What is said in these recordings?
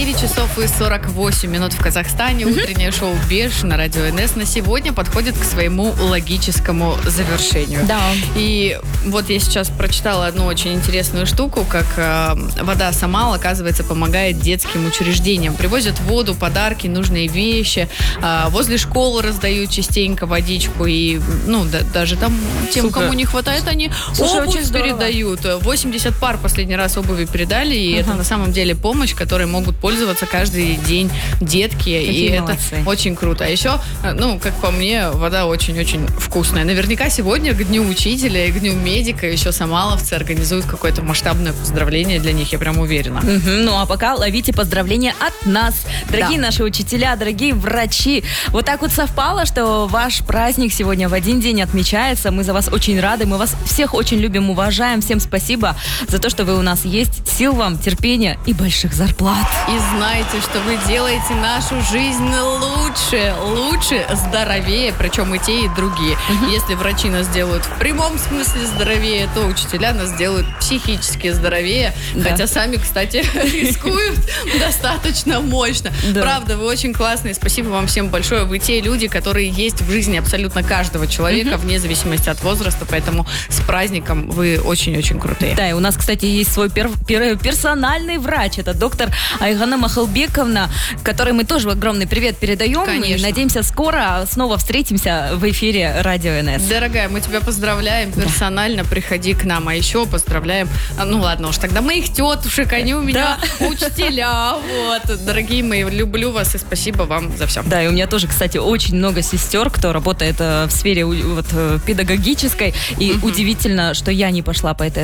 9 часов и 48 минут в Казахстане. Утреннее шоу «Беж» на радио НС на сегодня подходит к своему логическому завершению. Да. И вот я сейчас прочитала одну очень интересную штуку, как вода сама, оказывается, помогает детским учреждениям. Привозят воду, подарки, нужные вещи. Возле школ раздают частенько водичку. И, даже там тем, Супер. кому не хватает, они обувь передают. 80 пар последний раз обуви передали. И это на самом деле помощь, которой могут пользоваться каждый день детки. Какие и молодцы. Это очень круто. А еще, как по мне, вода очень-очень вкусная. Наверняка сегодня к Дню учителя и к Дню медика еще самаловцы организуют какое-то масштабное поздравление для них, я прям уверена. Ну а пока ловите поздравления от нас, дорогие наши учителя, дорогие врачи. Вот так вот совпало, что ваш праздник сегодня в один день отмечается. Мы за вас очень рады, мы вас всех очень любим, уважаем. Всем спасибо за то, что вы у нас есть. Сил вам, терпения и больших зарплат. И знайте, что вы делаете нашу жизнь лучше, здоровее, причем и те, и другие. Если врачи нас делают в прямом смысле здоровее, то учителя нас делают психически здоровее. Да. Хотя сами, кстати, рискуют достаточно мощно. Да. Правда, вы очень классные. Спасибо вам всем большое. Вы те люди, которые есть в жизни абсолютно каждого человека, вне зависимости от возраста. Поэтому с праздником вы очень-очень крутые. Да, и у нас, кстати, есть свой персональный врач. Это доктор Айгана Махалбековна, которой мы тоже огромный привет передаем. Конечно. И надеемся, скоро снова встретимся в эфире Радио НС. Дорогая, мы тебя поздравляем персонально, приходи к нам. А еще поздравляем, ладно уж, тогда моих тетушек, они у меня учителя. Вот, дорогие мои, люблю вас и спасибо вам за все. Да, и у меня тоже, кстати, очень много сестер, кто работает в сфере педагогической. И удивительно, что я не пошла по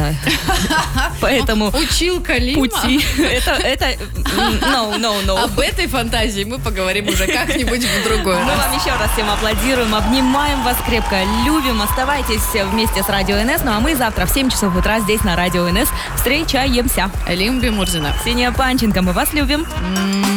этому Училка Лима. пути. Это no. Об этой фантазии мы поговорим уже как-нибудь в другой Мы раз. вам еще раз всем аплодируем, обнимаем вас крепко, любим. Оставайтесь вместе с Радио НС. Ну а мы завтра в 7 часов утра здесь на Радио НС встречаемся. Лим Бимурзина. Ксения Панченко, мы вас любим.